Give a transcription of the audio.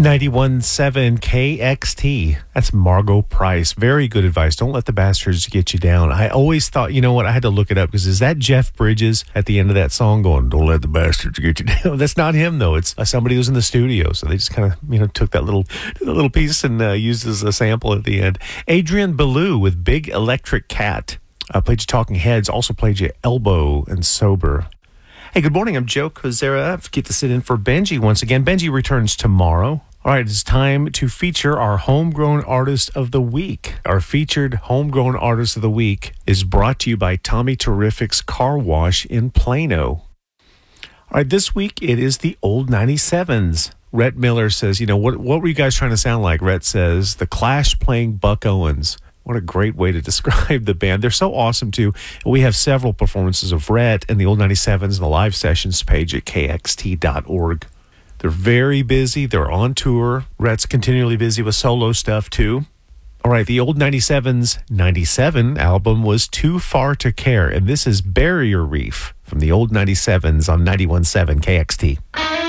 91.7 KXT. That's Margot Price. Very good advice. Don't let the bastards get you down. I always thought, you know what, I had to look it up because is that Jeff Bridges at the end of that song going, don't let the bastards get you down? That's not him, though. It's somebody who's in the studio. So they just kind of, took that little piece and used as a sample at the end. Adrian Belew with Big Electric Cat. Played you Talking Heads. Also played you Elbow and Sober. Hey, good morning. I'm Joe Kozera. I get to sit in for Benji once again. Benji returns tomorrow. All right, it's time to feature our Homegrown Artist of the Week. Our featured Homegrown Artist of the Week is brought to you by Tommy Terrific's Car Wash in Plano. All right, this week it is the Old 97s. Rhett Miller says, what were you guys trying to sound like? Rhett says, The Clash playing Buck Owens. What a great way to describe the band. They're so awesome, too. We have several performances of Rhett and the Old 97s in the live sessions page at kxt.org. They're very busy. They're on tour. Rhett's continually busy with solo stuff, too. All right, the Old 97's 97 album was Too Far to Care, and this is Barrier Reef from the Old 97s on 91.7 KXT.